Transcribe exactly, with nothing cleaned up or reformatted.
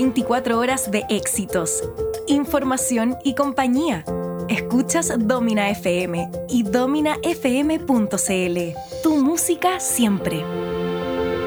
veinticuatro horas de éxitos, información y compañía. Escuchas Domina F M y domina f m punto c l. Tu música siempre.